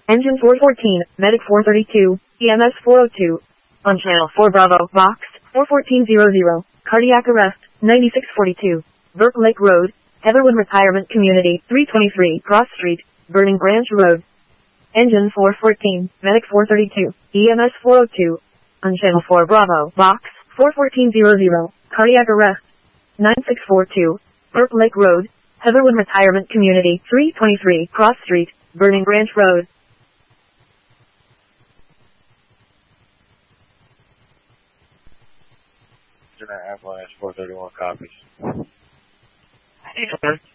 Engine 414, Medic 432, EMS 402. On channel 4 Bravo, Box 41400, cardiac arrest, 9642. Burke Lake Road, Heatherwood Retirement Community, 323 Cross Street, Burning Branch Road. Engine 414, Medic 432, EMS 402. On channel 4 Bravo, Box 41400, cardiac arrest, 9642. Burke Lake Road, Heatherwood Retirement Community, 323 Cross Street, Burning Branch Road. Avalanche 431 copies. Hey,